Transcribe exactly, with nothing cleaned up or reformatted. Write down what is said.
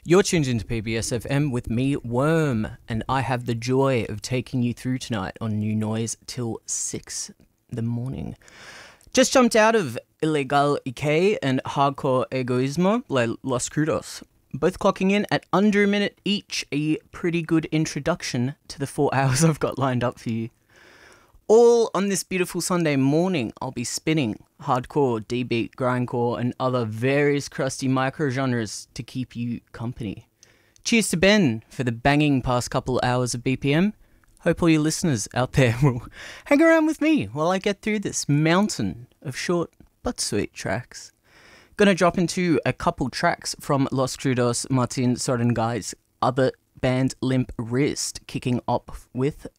You're tuned into P B S F M with me, Worm, and I have the joy of taking you through tonight on New Noise till six in the morning. Just jumped out of Ilegal Ike and Hardcore Egoismo by Los Crudos, both clocking in at under a minute each, a pretty good introduction to the four hours I've got lined up for you. All on this beautiful Sunday morning, I'll be spinning hardcore, D-beat, grindcore, and other various crusty micro-genres to keep you company. Cheers to Ben for the banging past couple hours of B P M. Hope all you listeners out there will hang around with me while I get through this mountain of short but sweet tracks. Gonna drop into a couple tracks from Los Crudos, Martin Sorengai's other band Limp Wrist, kicking off with